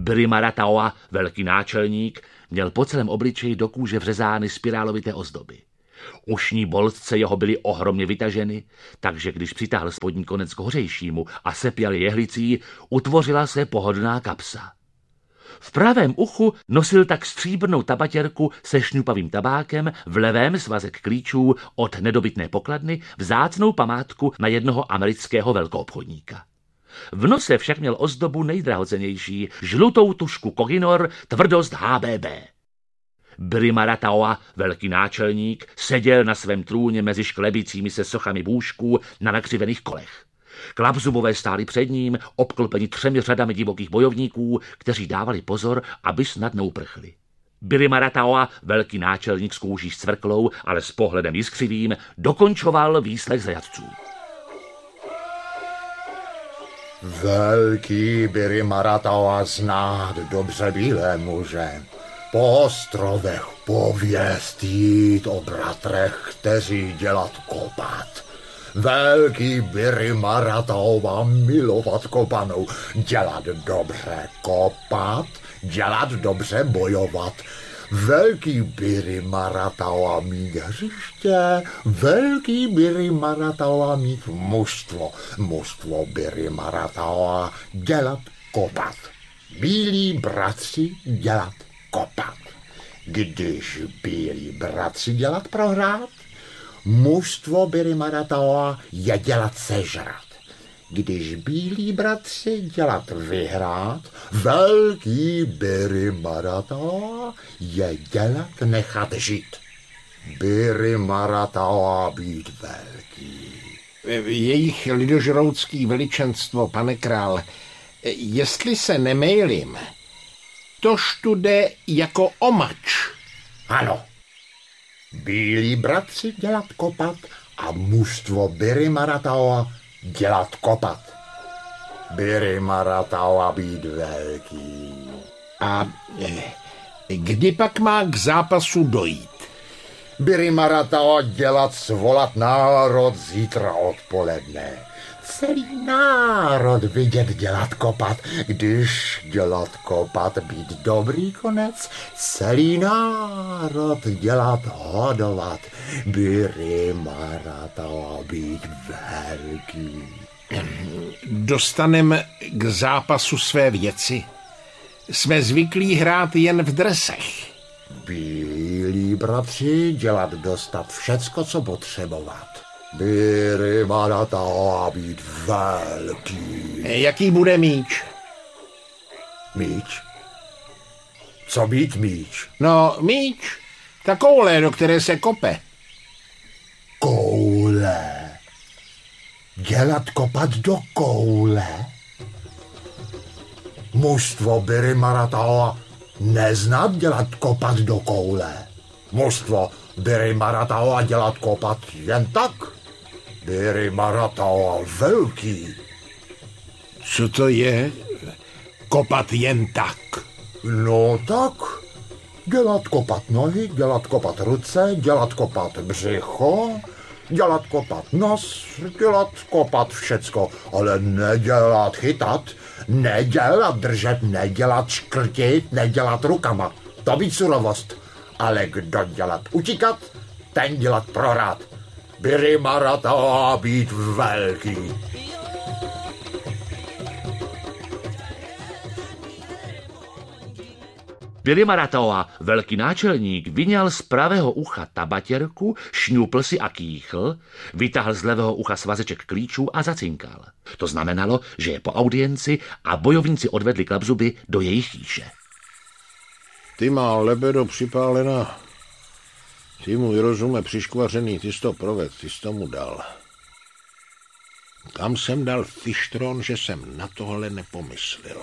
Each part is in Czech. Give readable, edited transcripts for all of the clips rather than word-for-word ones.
Birimarataoa, velký náčelník, měl po celém obličeji do kůže vřezány spirálovité ozdoby. Ušní boltce jeho byly ohromně vytaženy, takže když přitáhl spodní konec k hořejšímu a sepěl jehlicí, utvořila se pohodlná kapsa. V pravém uchu nosil tak stříbrnou tabatěrku se šňupavým tabákem, v levém svazek klíčů od nedobytné pokladny, vzácnou památku na jednoho amerického velkoobchodníka. V nose však měl ozdobu nejdrahocennější, žlutou tušku Koh-i-Noor, tvrdost HBB. Birimarataoa, velký náčelník, seděl na svém trůně mezi šklebícími se sochami bůžků na nakřivených kolech. Klapzubové stáli před ním, obklopeni 3 řadami divokých bojovníků, kteří dávali pozor, aby snad neuprchli. Birimarataoa, velký náčelník s kůží scvrklou, ale s pohledem jiskřivým, dokončoval výslech zajatců. Velký Birimarataoa znát dobře bílé muže. Po ostrovech pověst jít o bratrech, kteří dělat kopat. Velký Birimarataoa milovat kopanou, dělat dobře kopat, dělat dobře bojovat. Velký Birimarataoa mít hřiště, velký Birimarataoa mít mužstvo, mužstvo Birimarataoa dělat kopat. Bílí bratři dělat kopat. Když bílí bratři dělat prohrát, mužstvo Birimarataoa je dělat sežrat. Když bílí bratři dělat vyhrát, velký Birimarataoa je dělat nechat žít. Birimarataoa být velký. Jejich lidožroutský veličenstvo, pane král, jestli se nemýlím, tož tu jde jako omač. Ano. Bílí bratři dělat kopat a mužstvo Birimarataoa dělat kopat. Birimarataoa být velký. A kdy pak má k zápasu dojít? Birimarataoa dělat svolat národ zítra odpoledne. Celý národ vidět dělat kopat, když dělat kopat být dobrý konec, celý národ dělat hodovat, Birimarataoa být velký. Dostanem k zápasu své věci. Jsme zvyklí hrát jen v dresech. Bílí bratři dělat dostat všecko, co potřebovat. Birimarataoa být velký. Jaký bude míč? Míč? Co být míč? No, míč. Ta koule, do které se kope. Koule? Dělat kopat do koule? Mužstvo Birimarataoa neznat dělat kopat do koule. Mužstvo Birimarataoa dělat kopat jen tak. Birimarataoa velký. Co to je? Kopat jen tak? No tak. Dělat kopat nohy, dělat kopat ruce, dělat kopat břicho, dělat kopat nos, dělat kopat všecko, ale nedělat chytat, nedělat držet, nedělat škrtit, nedělat rukama. To být surovost. Ale kdo dělat utíkat, ten dělat prohrát. Birimarataoa být velký. Birimarataoa, velký náčelník, vyňal z pravého ucha tabatěrku, šňupl si a kýchl, vytáhl z levého ucha svazeček klíčů a zacinkal. To znamenalo, že je po audienci a bojovníci odvedli klapzuby do jejich chýše. Ty má lebedo připálená. Ty můj rozume přiškvařený, ty jsi to proved, ty jsi tomu dal. Kam jsem dal fištron, že jsem na tohle nepomyslel.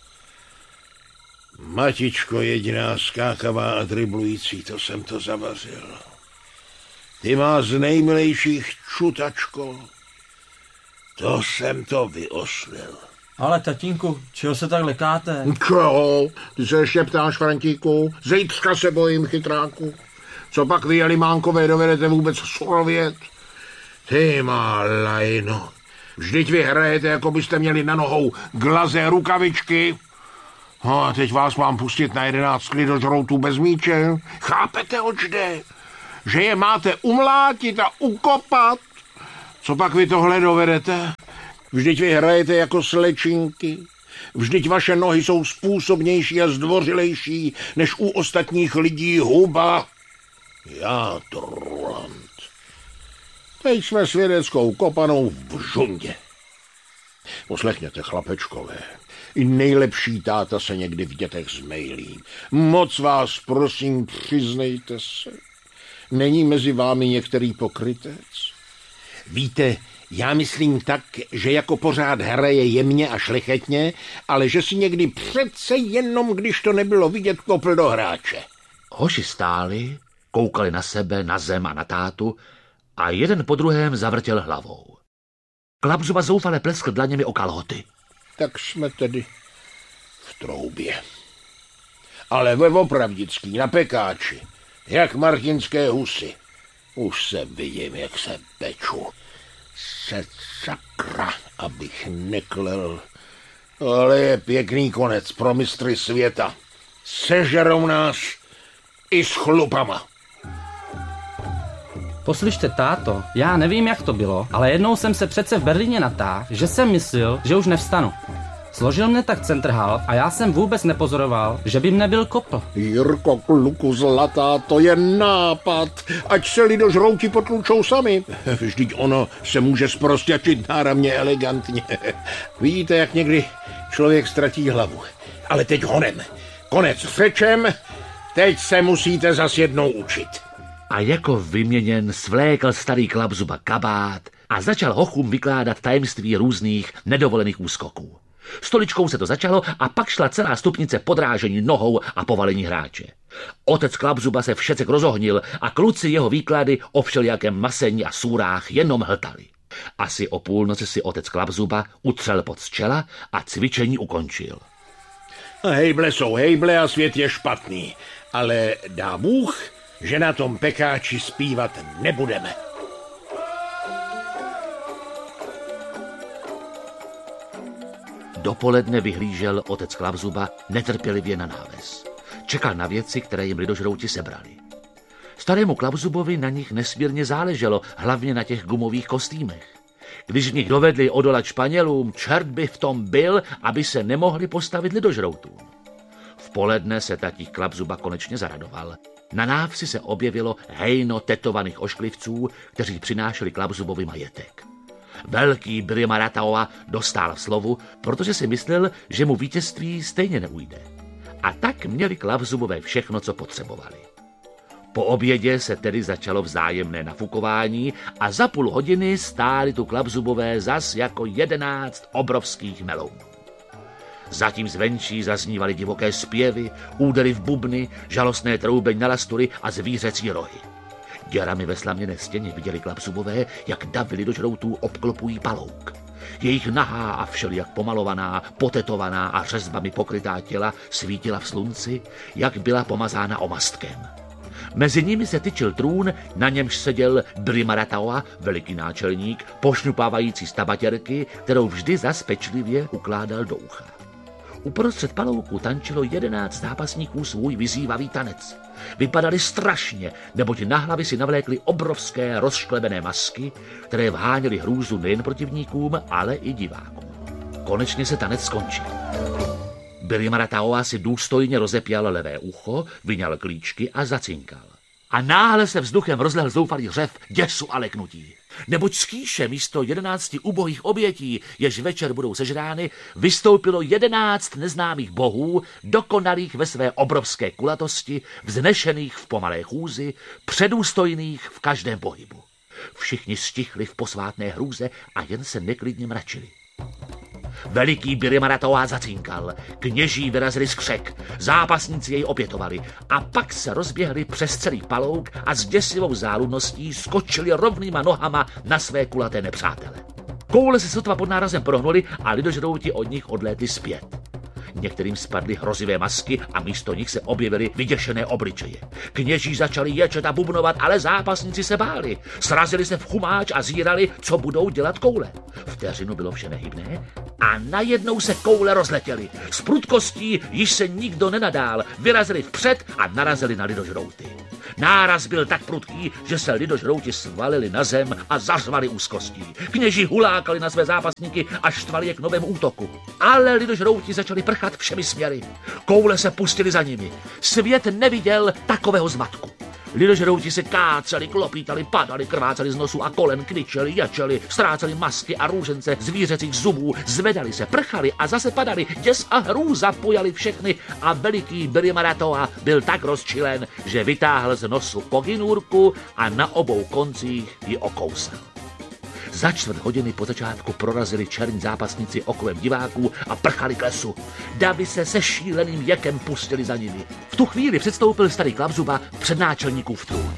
Matičko jediná skákavá a driblující, to jsem to zavařil. Ty má z nejmilejších čutačko, to jsem to vyoslil. Ale tatínku, čeho se tak lekáte? Čeho? Ty se ještě ptáš, Frantíku? Zítřka se bojím, chytráku. Co pak vy, Jelimánkové, dovedete vůbec surovět? Ty má lajno. Vždyť vy hrajete, jako byste měli na nohou glaze rukavičky. No a teď vás mám pustit na 11 lidožroutů bez míče. Chápete, oč jde? Že je máte umlátit a ukopat? Co pak vy tohle dovedete? Vždyť vy hrajete jako slečinky. Vždyť vaše nohy jsou způsobnější a zdvořilejší než u ostatních lidí huba. Já Trulant. Teď jsme svědeckou kopanou v žundě. Poslechněte, chlapečkové. I nejlepší táta se někdy v dětech zmejlí. Moc vás prosím, přiznejte se. Není mezi vámi některý pokrytec? Víte, já myslím tak, že jako pořád hraje jemně a šlechetně, ale že si někdy přece jenom, když to nebylo vidět, kopl do hráče. Hoši stáli, koukali na sebe, na zem a na tátu a jeden po druhém zavrtěl hlavou. Klapzuba zoufale pleskl dlaněmi o kalhoty. Tak jsme tedy v troubě. Ale ve Opravdický na Pekáči, jak martinské husy. Už se vidím, jak se peču. Se sakra, abych neklel. Ale je pěkný konec pro mistry světa. Sežerou nás i s chlupama. Poslyšte, táto, já nevím, jak to bylo, ale jednou jsem se přece v Berlíně natáhl, že jsem myslel, že už nevstanu. Složil mě tak centrhal a já jsem vůbec nepozoroval, že by mne byl kopl. Jirko, kluku zlatá, to je nápad. Ať se lidožrouti potlučou sami. Vždyť ono se může zprostěčit náramně elegantně. Vidíte, jak někdy člověk ztratí hlavu. Ale teď honem. Konec řečem, teď se musíte zas jednou učit. A jako vyměněn svlékl starý Klapzuba kabát a začal hochům vykládat tajemství různých nedovolených úskoků. Stoličkou se to začalo a pak šla celá stupnice podrážení nohou a povalení hráče. Otec Klapzuba se všecek rozohnil a kluci jeho výklady o všelijakém masení a sůrách jenom hltali. Asi o půlnoci si otec Klapzuba utřel pod z čela a cvičení ukončil. Hejble jsou hejble a svět je špatný, ale dá Bůh, že na tom Pekáči zpívat nebudeme. Dopoledne vyhlížel otec Klapzuba netrpělivě na náves. Čekal na věci, které jim lidožrouti sebrali. Starému Klapzubovi na nich nesmírně záleželo, hlavně na těch gumových kostýmech. Když v nich dovedli odolat Španělům, čert by v tom byl, aby se nemohli postavit lidožroutům. V poledne se tatík Klapzuba konečně zaradoval. Na návsi se objevilo hejno tetovaných ošklivců, kteří přinášeli Klapzubovi majetek. Velký Brima Rataua dostal slovu, protože si myslel, že mu vítězství stejně neujde. A tak měli Klapzubové všechno, co potřebovali. Po obědě se tedy začalo vzájemné nafukování a za půl hodiny stáli tu Klapzubové zas jako 11 obrovských melounů. Zatím zvenčí zaznívaly divoké zpěvy, údery v bubny, žalostné troubení na lastury a zvířecí rohy. Děrami ve slaměné stěně viděli Klapzubové, jak davy lidožroutů obklopují palouk. Jejich nahá a všelijak pomalovaná, potetovaná a řezbami pokrytá těla svítila v slunci, jak byla pomazána omastkem. Mezi nimi se tyčil trůn, na němž seděl Brima Rataua, veliký náčelník, pošňupávající z tabatěrky, kterou vždy zas pečlivě ukládal do ucha. Uprostřed palouku tančilo 11 zápasníků svůj vyzývavý tanec. Vypadali strašně, neboť na hlavy si navlékli obrovské rozšklebené masky, které vháněly hrůzu nejen protivníkům, ale i divákům. Konečně se tanec skončil. Brima Rataua si důstojně rozepěl levé ucho, vyňal klíčky a zacinkal. A náhle se vzduchem rozlehl zoufalý řev děsu a leknutí. Neboť z kýše místo 11 ubohých obětí, jež večer budou sežrány, vystoupilo 11 neznámých bohů, dokonalých ve své obrovské kulatosti, vznešených v pomalé chůzi, předůstojných v každém pohybu. Všichni stichli v posvátné hrůze a jen se neklidně mračili. Veliký Brima Rataua zacinkal, kněží vyrazili skřek, zápasníci jej opětovali a pak se rozběhli přes celý palouk a s děsivou záludností skočili rovnýma nohama na své kulaté nepřátele. Koule se sotva pod nárazem prohnuli a lidožrouti od nich odlétli zpět. Některým spadly hrozivé masky a místo nich se objevily vyděšené obličeje. Kněží začali ječet a bubnovat, ale zápasníci se báli. Srazili se v chumáč a zírali, co budou dělat koule. Vteřinu bylo vše nehybné a najednou se koule rozletěly. S prudkostí již se nikdo nenadál, vyrazili vpřed a narazili na lidožrouty. Náraz byl tak prudký, že se lidožrouti svalili na zem a zařvali úzkostí. Kněži hulákali na své zápasníky a štvali je k novému útoku. Ale lidožrouti začali prchat všemi směry. Koule se pustili za nimi. Svět neviděl takového zmatku. Lidožrouti se káceli, klopítali, padali, krváceli z nosu a kolen, kvičeli, jačeli, ztráceli masky a růžence zvířecích zubů, zvedali se, prchali a zase padali. Děs a hrůza pojali všechny a veliký Birimaratoa byl tak rozčilen, že vytáhl z nosu poginůrku a na obou koncích ji okousal. Za 4 hodiny po začátku prorazili černí zápasníci okruhem diváků a prchali k lesu. Davy se se šíleným jekem pustili za nimi. V tu chvíli předstoupil starý Klapzuba před náčelníkův trůn.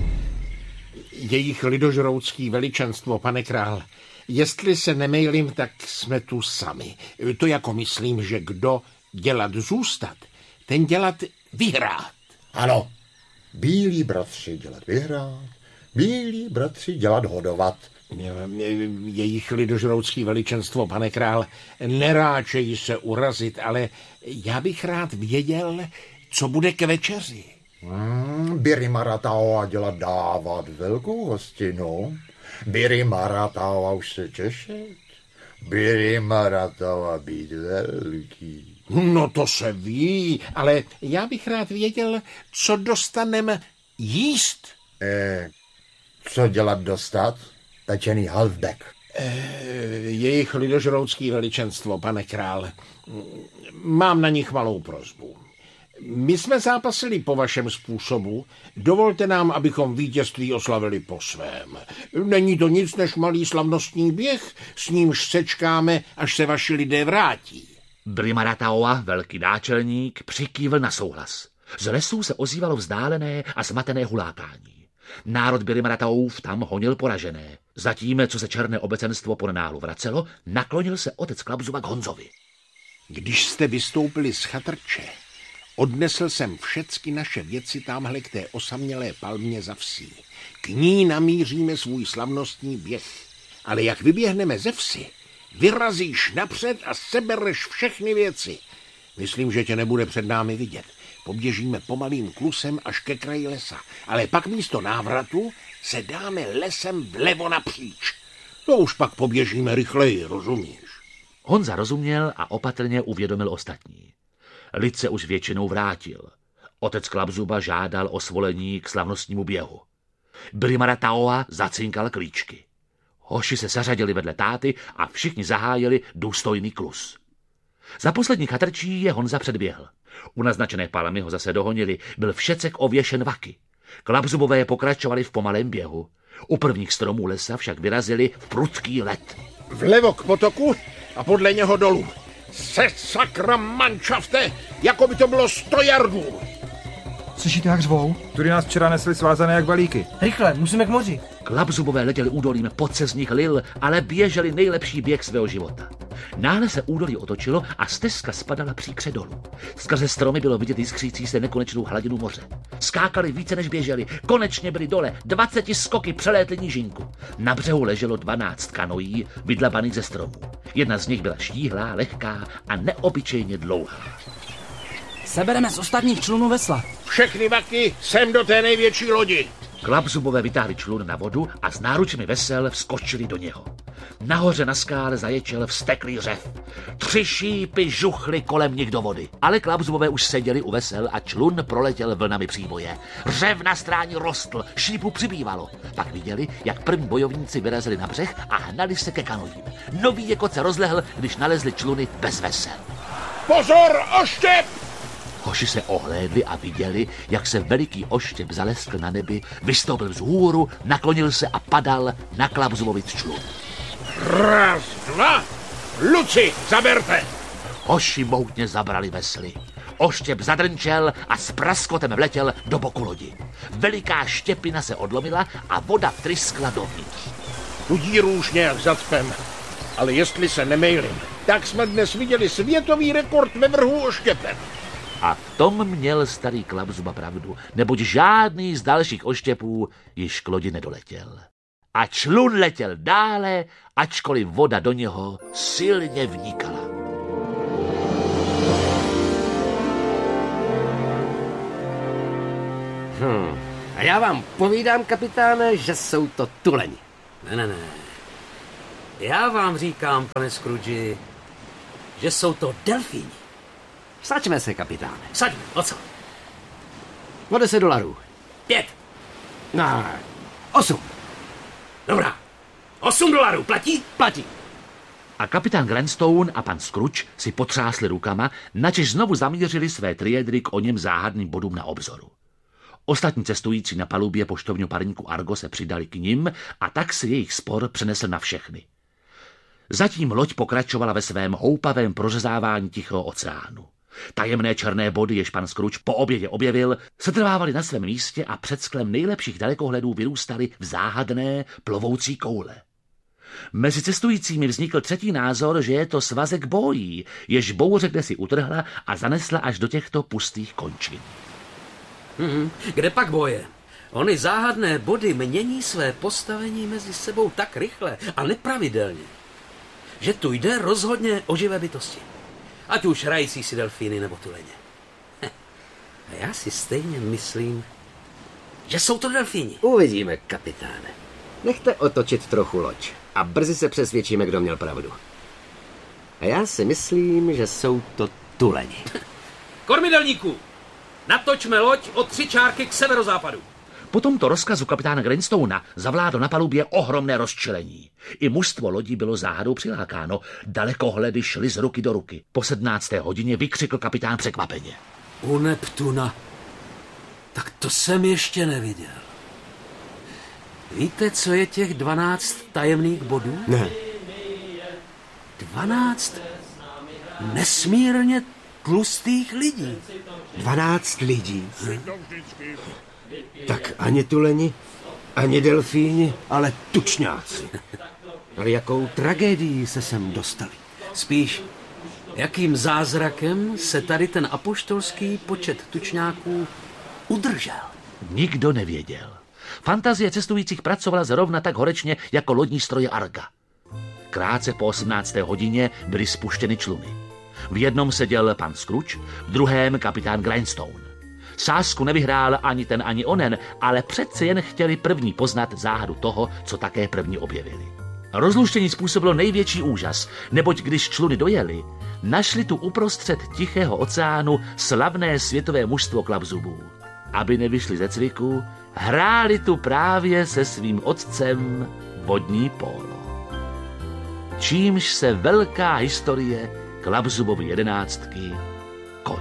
Jejich lidožroutský veličenstvo, pane král, jestli se nemýlím, tak jsme tu sami. To jako myslím, že kdo dělat zůstat, ten dělat vyhrát. Ano, bílí bratři dělat vyhrát, bílí bratři dělat hodovat. Jejich lidožroutský veličenstvo, pane král, neráčejí se urazit, ale já bych rád věděl, co bude k večeři. Birimarataoa dělat dávat velkou hostinu. Birimarataoa už se těšit. Birimarataoa být velký. No to se ví, ale já bych rád věděl, co dostanem jíst. Co dělat dostat? Pečený halfback. Jejich lidožroutský veličenstvo, pane král, mám na nich malou prosbu. My jsme zápasili po vašem způsobu, dovolte nám, abychom vítězství oslavili po svém. Není to nic než malý slavnostní běh, s nímž sečkáme, až se vaši lidé vrátí. Birimarataoa, velký náčelník, přikývl na souhlas. Z lesů se ozývalo vzdálené a zmatené hulákání. Národ Birimarataoův tam honil poražené. Zatím, co se černé obecenstvo po nenáhlu vracelo, naklonil se otec Klapzuba k Honzovi. Když jste vystoupili z chatrče, odnesl jsem všecky naše věci tamhle k té osamělé palmě za vsí. K ní namíříme svůj slavnostní běh. Ale jak vyběhneme ze vsi, vyrazíš napřed a sebereš všechny věci. Myslím, že tě nebude před námi vidět. Poběžíme pomalým klusem až ke kraji lesa, ale pak místo návratu se dáme lesem vlevo napříč. To už pak poběžíme rychleji, rozumíš? Honza rozuměl a opatrně uvědomil ostatní. Lid se už většinou vrátil. Otec Klapzuba žádal o svolení k slavnostnímu běhu. Birimarataoa zacinkal klíčky. Hoši se zařadili vedle táty a všichni zahájili důstojný klus. Za poslední chatrčí je Honza předběhl. U naznačené palmy ho zase dohonili, byl všecek ověšen vaky. Klapzubové pokračovali v pomalém běhu. U prvních stromů lesa však vyrazili v prudký led. Vlevo k potoku a podle něho dolů. Se sakra manšafte, jako by to bylo 100 yardů. Slyšíte, jak řvou? Tudy nás včera nesli svázané jak balíky. Rychle, musíme k moři. Klapzubové letěli údolím, pod se z nich lil, ale běželi nejlepší běh svého života. Náhle se údolí otočilo a stezka spadala příkře dolů. Skrze stromy bylo vidět jiskřící se nekonečnou hladinu moře. Skákali více než běželi, konečně byli dole, 20 skoky přelétli nížinku. Na břehu leželo 12 kanoí, vydlabaných ze stromů. Jedna z nich byla štíhlá, lehká a neobyčejně dlouhá. Sebereme z ostatních člunů vesla. Všechny vaky sem do té největší lodi. Klapzubové vytáhli člun na vodu a s náručemi vesel vskočili do něho. Nahoře na skále zaječel vzteklý řev. 3 šípy žuchly kolem nich do vody. Ale Klapzubové už seděli u vesel a člun proletěl vlnami příboje. Řev na stráni rostl, šípů přibývalo. Pak viděli, jak první bojovníci vyrazili na břeh a hnali se ke kanojím. Nový jekot se rozlehl, když nalezli čluny bez vesel. Pozor, oštěp! Hoši se ohlédli a viděli, jak se veliký oštěp zaleskl na nebi, vystoupil vzhůru, naklonil se a padal na Klapzubovic člun. Raz, dva, Luci, zaberte! Hoši moutně zabrali vesly. Oštěp zadrnčel a s praskotem vletěl do boku lodi. Veliká štěpina se odlomila a voda tryskla dovnitř. Tu díru už nějak zacpem, ale jestli se nemejlím, tak jsme dnes viděli světový rekord ve vrhu oštěpem. A v tom měl starý Klapzuba pravdu, neboť žádný z dalších oštěpů již k lodi nedoletěl. A člun letěl dále, ačkoliv voda do něho silně vnikala. A já vám povídám, kapitáne, že jsou to tuleni. Ne. Já vám říkám, pane Scrooge, že jsou to delfíni. Saďme se, kapitáne. Saďme, o co? O $10. 5. No, 8. Dobrá. $8 platí? Platí. A kapitán Granstone a pan Scrooge si potřásli rukama, načež znovu zamířili své triedry k oněm záhadným bodům na obzoru. Ostatní cestující na palubě poštovního parníku Argo se přidali k nim a tak se jejich spor přenesl na všechny. Zatím loď pokračovala ve svém houpavém prořezávání Tichého oceánu. Tajemné černé body, jež pan Scrooge po obědě objevil, setrvávaly na svém místě a před sklem nejlepších dalekohledů vyrůstaly v záhadné plovoucí koule. Mezi cestujícími vznikl třetí názor, že je to svazek bojí, jež bouře kdesi utrhla a zanesla až do těchto pustých končin. Kde pak boje? Ony záhadné body mění své postavení mezi sebou tak rychle a nepravidelně, že tu jde rozhodně o živé bytosti. Ať už hrající si delfíny nebo tuleně. A já si stejně myslím, že jsou to delfíni. Uvidíme, kapitáne. Nechte otočit trochu loď a brzy se přesvědčíme, kdo měl pravdu. A já si myslím, že jsou to tuleni. Kormidelníků, natočme loď o 3 čárky k severozápadu. Po tomto rozkazu kapitána Granstona zavládlo na palubě ohromné rozčilení. I mužstvo lodí bylo záhadou přilákáno, dalekohledy šly z ruky do ruky. Po 17. hodině vykřikl kapitán překvapeně. U Neptuna. Tak to jsem ještě neviděl. Víte, co je těch 12 tajemných bodů? Ne. 12 nesmírně tlustých lidí. 12 lidí. Tak ani tuleni, ani delfíni, ale tučňáci. Ale jakou tragédií se sem dostali? Spíš, jakým zázrakem se tady ten apoštolský počet tučňáků udržel? Nikdo nevěděl. Fantazie cestujících pracovala zrovna tak horečně jako lodní stroje Arga. Krátce po 18. hodině byly spuštěny čluny. V jednom seděl pan Scrooge, v druhém kapitán Granstone. Sázku nevyhrál ani ten, ani onen, ale přece jen chtěli první poznat záhadu toho, co také první objevili. Rozluštění způsobilo největší úžas, neboť když čluny dojeli, našli tu uprostřed Tichého oceánu slavné světové mužstvo Klapzubů. Aby nevyšli ze cviku, hráli tu právě se svým otcem vodní pólo. Čímž se velká historie Klapzubovy 11